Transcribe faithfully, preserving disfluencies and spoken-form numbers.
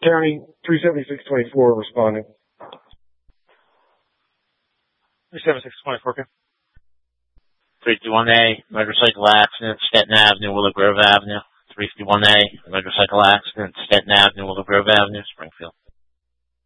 County, three seventy-six twenty-four responding. three seventy-six twenty-four, okay. three fifty-one A, motorcycle accident, Stanton Avenue, Willow Grove Avenue. three fifty-one A, motorcycle accident, Stanton Avenue, Willow Grove Avenue, Springfield.